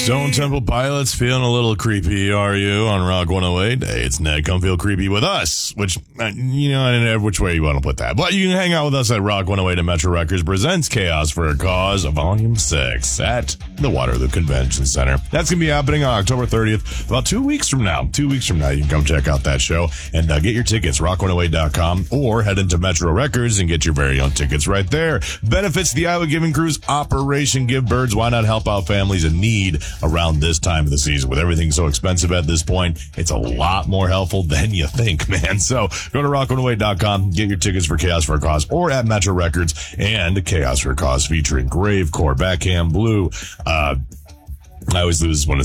Stone Temple Pilots feeling a little creepy, are you, on Rock 108? Hey, it's Ned. Come feel creepy with us, which, I don't know which way you want to put that. But you can hang out with us at Rock 108 and Metro Records presents Chaos for a Cause, Volume 6 at the Waterloo Convention Center. That's going to be happening on October 30th, about 2 weeks from now. 2 weeks from now, you can come check out that show and get your tickets, rock108.com, or head into Metro Records and get your very own tickets right there. Benefits the Iowa Giving Crew's Operation Give Birds. Why not help out families in need around this time of the season? With everything so expensive at this point, it's a lot more helpful than you think, man. So go to rock108.com, get your tickets for Chaos for a Cause, or at Metro Records and Chaos for a Cause featuring Gravecore, Backhand Blue, I always lose one of